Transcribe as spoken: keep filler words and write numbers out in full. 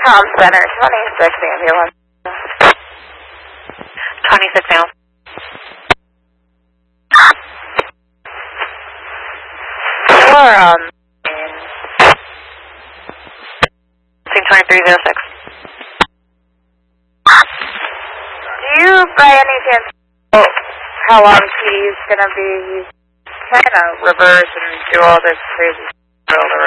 Com Center, twenty-six ambulance. twenty-six now. Or, um, Team twenty-three oh six. do you by any chance know how long he's going to be? He's trying to reverse and do all this crazy stuff.